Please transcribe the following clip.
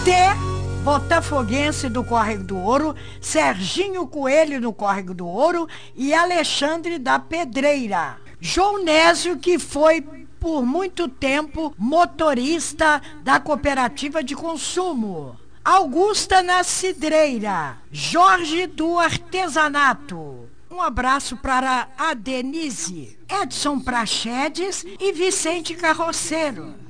Botafoguense do Córrego do Ouro, Serginho Coelho do Córrego do Ouro e Alexandre da Pedreira. João Nésio, que foi por muito tempo motorista da cooperativa de consumo. Augusta na Cidreira. Jorge do Artesanato. Um abraço para a Denise, Edson Prachedes e Vicente Carroceiro.